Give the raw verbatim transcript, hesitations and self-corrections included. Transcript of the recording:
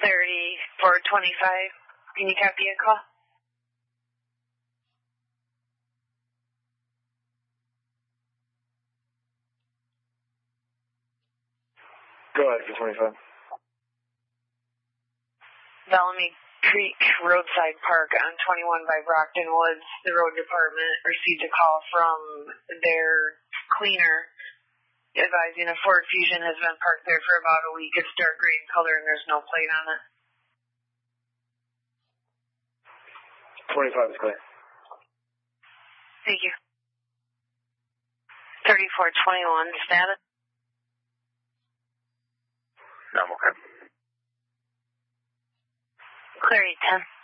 thirty-four twenty-five. Can you copy a call? Go ahead for twenty-five. Bellamy Creek Roadside Park on twenty-one by Brockton Woods. The road department received a call from their cleaner advising a Ford Fusion has been parked there for about a week. It's dark gray in color and there's no plate on it. twenty-five is clear. Thank you. thirty-four twenty-one, status? I'm okay. Clear eight ten.